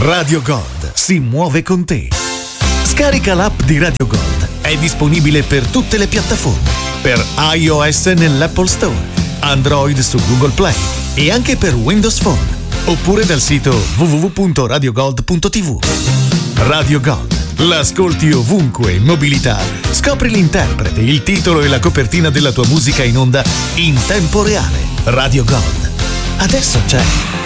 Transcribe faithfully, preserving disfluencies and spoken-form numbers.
Radio Gold si muove con te. Scarica l'app di Radio Gold. È disponibile per tutte le piattaforme. Per iOS nell'Apple Store, Android su Google Play e anche per Windows Phone. Oppure dal sito w w w punto radio gold punto t v. Radio Gold. L'ascolti ovunque in mobilità. Scopri l'interprete, il titolo e la copertina della tua musica in onda in tempo reale. Radio Gold. Adesso c'è